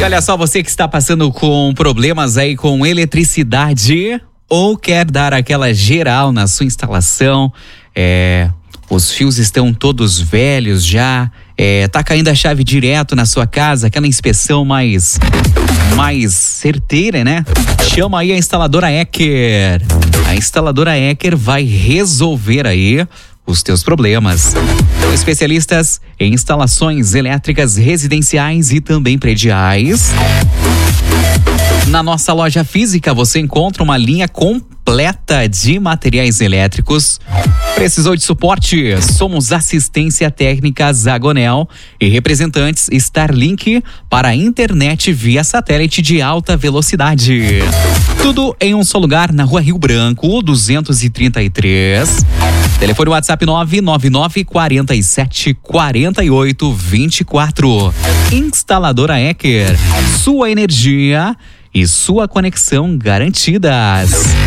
E olha só, você que está passando com problemas aí com eletricidade ou quer dar aquela geral na sua instalação, os fios estão todos velhos já, tá caindo a chave direto na sua casa, aquela inspeção mais certeira, né? Chama aí a instaladora Ecker. A instaladora Ecker vai resolver aí os teus problemas. São especialistas em instalações elétricas residenciais e também prediais. Na nossa loja física você encontra uma linha completa de materiais elétricos. Precisou de suporte? Somos Assistência Técnica Zagonel e representantes Starlink para a internet via satélite de alta velocidade. Tudo em um só lugar, na Rua Rio Branco, 233. Telefone WhatsApp 999 47 48 24. Instaladora Ecker. Sua energia e sua conexão garantidas.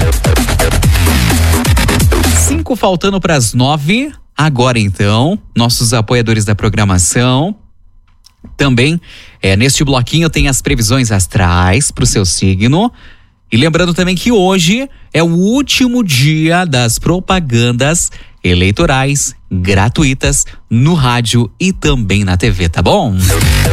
5 faltando para as 9. Agora então, nossos apoiadores da programação. Também, neste bloquinho tem as previsões astrais para o seu signo. E lembrando também que hoje é o último dia das propagandas eleitorais gratuitas no rádio e também na TV, tá bom?